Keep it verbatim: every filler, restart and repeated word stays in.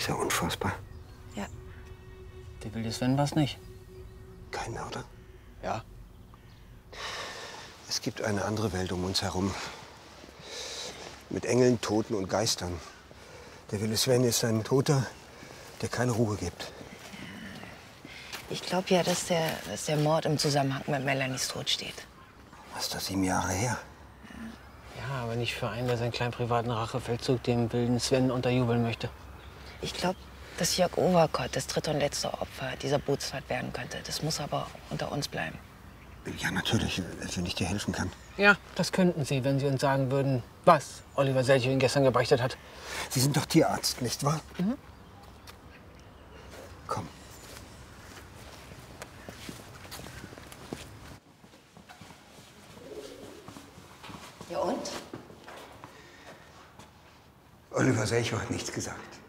ja unfassbar. Ja. Der wilde Sven war's nicht. Kein Mörder? Ja. Es gibt eine andere Welt um uns herum. Mit Engeln, Toten und Geistern. Der wilde Sven ist ein Toter, der keine Ruhe gibt. Ich glaube ja, dass der, dass der Mord im Zusammenhang mit Melanies Tod steht. Was ist das, sieben Jahre her? Ja, aber nicht für einen, der seinen kleinen privaten Rachefeldzug dem wilden Sven unterjubeln möchte. Ich glaube, dass Jörg Overkott das dritte und letzte Opfer dieser Bootsfahrt werden könnte. Das muss aber unter uns bleiben. Ja, natürlich, wenn ich dir helfen kann. Ja, das könnten Sie, wenn Sie uns sagen würden, was Oliver Selchow Ihnen gestern gebeichtet hat. Sie sind doch Tierarzt, nicht wahr? Mhm. Komm. Ja und? Oliver Selchow hat nichts gesagt.